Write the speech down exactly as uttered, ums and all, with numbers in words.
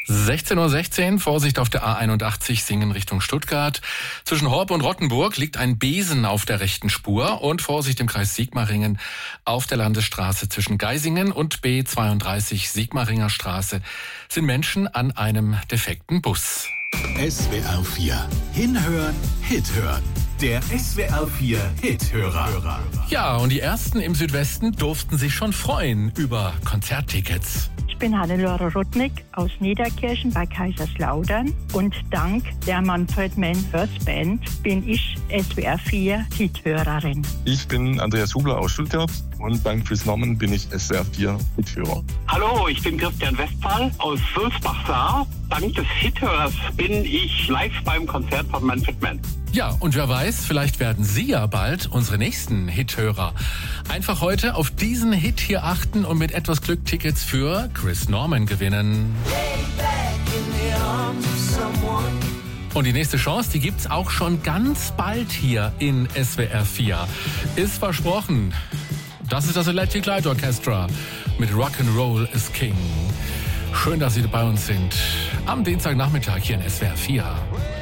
sechzehn Uhr sechzehn, Vorsicht auf der A einundachtzig, Singen Richtung Stuttgart. Zwischen Horb und Rottenburg liegt ein Besen auf der rechten Spur und Vorsicht im Kreis Sigmaringen auf der Landesstraße zwischen Geisingen und B zweiunddreißig Sigmaringer Straße sind Menschen an einem defekten Bus. S W R vier. Hinhören, Hit hören. Der S W R vier Hithörer. Ja, und die Ersten im Südwesten durften sich schon freuen über Konzerttickets. Ich bin Hannelore Rudnick aus Niederkirchen bei Kaiserslautern und dank der Manfred Mann Hörst Band bin ich S W R vier Hithörerin. Ich bin Andreas Hubler aus Stuttgart und beim Chris Norman bin ich S W R vier Hithörer. Hallo, ich bin Christian Westphal aus Sulzbach-Saar. Dank des Hithörers bin ich live beim Konzert von Manfred Mann. Ja, und wer weiß, vielleicht werden Sie ja bald unsere nächsten Hithörer. Einfach heute auf diesen Hit hier achten und mit etwas Glück Tickets für Chris Norman gewinnen. Und die nächste Chance, die gibt's auch schon ganz bald hier in S W R vier. Ist versprochen. Das ist das Electric Light Orchestra mit Rock'n'Roll is King. Schön, dass Sie bei uns sind. Am Dienstagnachmittag hier in S W R vier.